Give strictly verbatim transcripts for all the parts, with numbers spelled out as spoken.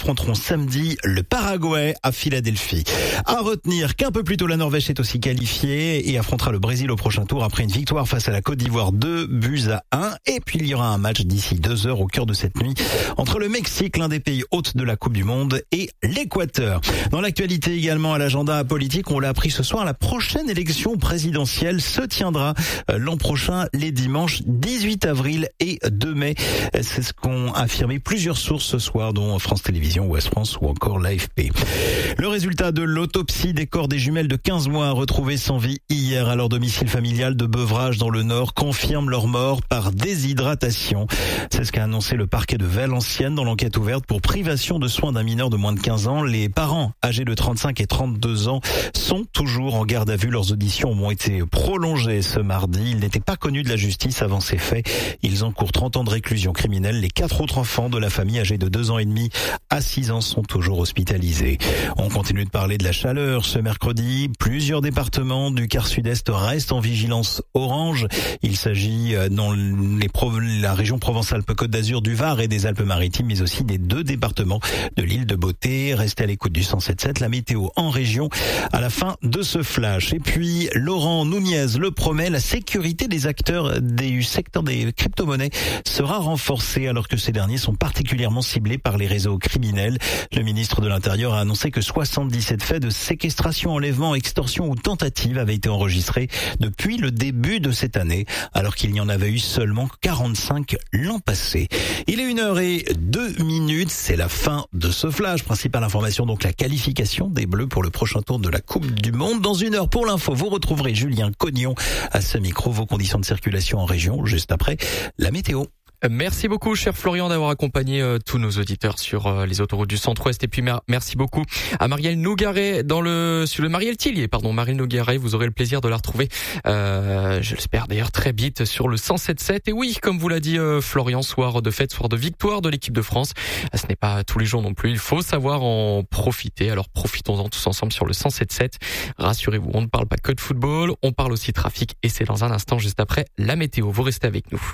affronteront samedi le Paraguay à Philadelphie. À retenir qu'un peu plus tôt, la Norvège est aussi qualifiée et affrontera le Brésil au prochain tour après une victoire face à la Côte d'Ivoire, deux buts à un. Et puis il y aura un match d'ici deux heures au cœur de cette nuit entre le Mexique, l'un des pays hôtes de la Coupe du Monde, et l'Équateur. Dans l'actualité également à l'agenda politique, on l'a appris ce soir, la prochaine élection présidentielle se tiendra l'an prochain, les dimanches dix-huit avril et deux mai. C'est ce qu'ont affirmé plusieurs sources ce soir, dont France Télévisions, Ouest France ou encore l'A F P. Le résultat de l'autopsie des corps des jumelles de quinze mois retrouvés sans vie hier à leur domicile familial de Beuvrages dans le Nord confirme leur mort par déshydratation. C'est ce qu'a annoncé le parquet de Valenciennes dans l'enquête ouverte pour privation de soins d'un mineur de moins de quinze ans. Les parents, âgés de trente-cinq et trente-deux ans, sont toujours en garde à vue. Leurs auditions ont été prolongées ce mardi. Ils n'étaient pas connus de la justice avant ces faits. Ils encourent trente ans de réclusion criminelle. Les quatre autres enfants de la famille, âgés de deux ans et demi à six ans, sont toujours hospitalisés. On continue de parler de la chaleur. Ce mercredi, plusieurs départements du quart sud-est restent en vigilance orange. Il s'agit dans les Pro- la région Provence-Alpes-Côte d'Azur, du Var et des Alpes-Maritimes, mais aussi des deux départements de l'île de Beauté. Restez à l'écoute du cent sept sept, la météo en région à la fin de ce flash. Et puis, Laurent Nunez le promet, la sécurité des acteurs du secteur des crypto-monnaies sera renforcée alors que ces derniers sont particulièrement ciblés par les réseaux criminels. Le ministre de l'Intérieur a annoncé que soixante-dix-sept faits de séquestration, enlèvement, extorsion ou tentative avaient été enregistrés depuis le début de cette année, alors qu'il n'y en avait eu seulement quarante-cinq l'an passé. Il est une heure et deux minutes, c'est la fin de ce flash. Principale information, donc la qualification des Bleus pour le prochain tour de la Coupe du Monde. Dans une heure, pour l'info, vous retrouverez Julien Cognon à ce micro. Vos conditions de circulation en région, juste après la météo. Merci beaucoup, cher Florian, d'avoir accompagné euh, tous nos auditeurs sur euh, les autoroutes du Centre-Ouest. Et puis mer- merci beaucoup à Marielle Nougaret dans le sur le Marielle Tillier, pardon, Marielle Nougaret. Vous aurez le plaisir de la retrouver, euh, je l'espère d'ailleurs très vite, sur le cent sept sept. Et oui, comme vous l'a dit euh, Florian, soir de fête, soir de victoire de l'équipe de France. Ce n'est pas tous les jours non plus. Il faut savoir en profiter. Alors profitons-en tous ensemble sur le cent sept sept. Rassurez-vous, on ne parle pas que de football, on parle aussi trafic. Et c'est dans un instant, juste après la météo. Vous restez avec nous.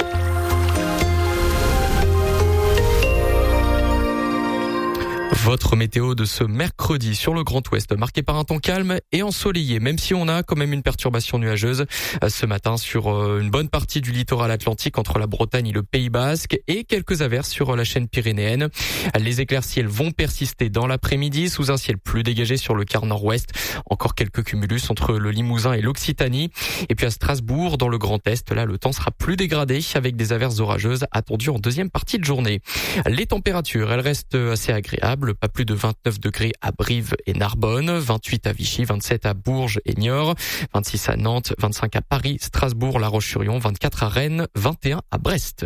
Votre météo de ce mercredi sur le Grand Ouest, marqué par un temps calme et ensoleillé, même si on a quand même une perturbation nuageuse ce matin sur une bonne partie du littoral atlantique entre la Bretagne et le Pays Basque, et quelques averses sur la chaîne pyrénéenne. Les éclaircies, elles vont persister dans l'après-midi sous un ciel plus dégagé sur le quart nord-ouest. Encore quelques cumulus entre le Limousin et l'Occitanie. Et puis à Strasbourg, dans le Grand Est, là, le temps sera plus dégradé avec des averses orageuses attendues en deuxième partie de journée. Les températures, elles restent assez agréables. Pas plus de vingt-neuf degrés à Brive et Narbonne, vingt-huit à Vichy, vingt-sept à Bourges et Niort, vingt-six à Nantes, vingt-cinq à Paris, Strasbourg, La Roche-sur-Yon, vingt-quatre à Rennes, vingt et un à Brest.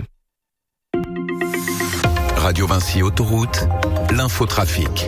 Radio Vinci Autoroute, l'infotrafic.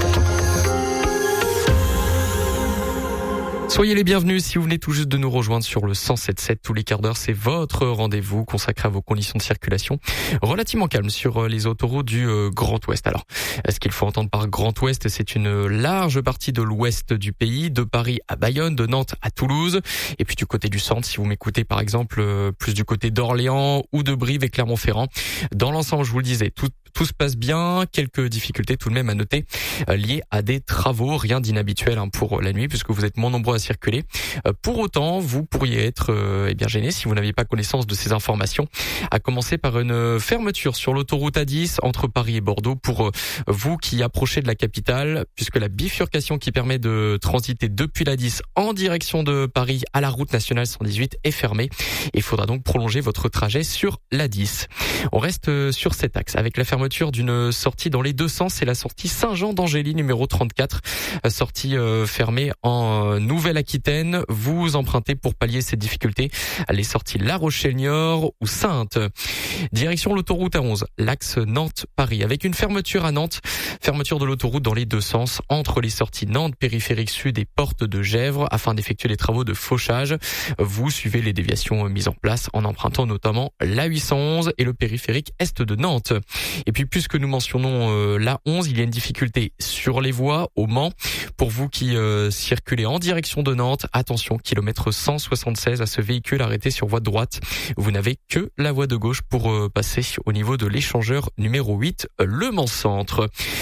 Soyez les bienvenus si vous venez tout juste de nous rejoindre sur le cent sept sept. Tous les quarts d'heure, c'est votre rendez-vous consacré à vos conditions de circulation. Relativement calme sur les autoroutes du Grand Ouest. Alors, ce qu'il faut entendre par Grand Ouest, c'est une large partie de l'ouest du pays, de Paris à Bayonne, de Nantes à Toulouse. Et puis du côté du centre, si vous m'écoutez par exemple, plus du côté d'Orléans ou de Brive et Clermont-Ferrand. Dans l'ensemble, je vous le disais, tout Tout se passe bien, quelques difficultés tout de même à noter euh, liées à des travaux, rien d'inhabituel hein, pour la nuit puisque vous êtes moins nombreux à circuler. Euh, pour autant, vous pourriez être euh, eh bien gêné si vous n'aviez pas connaissance de ces informations, à commencer par une fermeture sur l'autoroute A dix entre Paris et Bordeaux pour euh, vous qui approchez de la capitale, puisque la bifurcation qui permet de transiter depuis l'A dix en direction de Paris à la route nationale cent dix-huit est fermée. Il faudra donc prolonger votre trajet sur l'A dix. On reste sur cet axe avec la fermeture d'une sortie dans les deux sens, c'est la sortie Saint-Jean d'Angély numéro trente-quatre, sortie euh, fermée en euh, Nouvelle-Aquitaine. Vous empruntez pour pallier ces difficultés les sorties La Rochelle-Niort ou Saintes. Direction l'autoroute A onze, l'axe Nantes-Paris, avec une fermeture à Nantes, fermeture de l'autoroute dans les deux sens entre les sorties Nantes périphérique sud et porte de Gèvres afin d'effectuer les travaux de fauchage. Vous suivez les déviations mises en place en empruntant notamment l'A huit cent onze et le périphérique est de Nantes. Et puis puisque nous mentionnons euh, l'A onze, il y a une difficulté sur les voies au Mans. Pour vous qui euh, circulez en direction de Nantes, attention, kilomètre cent soixante-seize à ce véhicule arrêté sur voie de droite. Vous n'avez que la voie de gauche pour euh, passer au niveau de l'échangeur numéro huit, Le Mans Centre.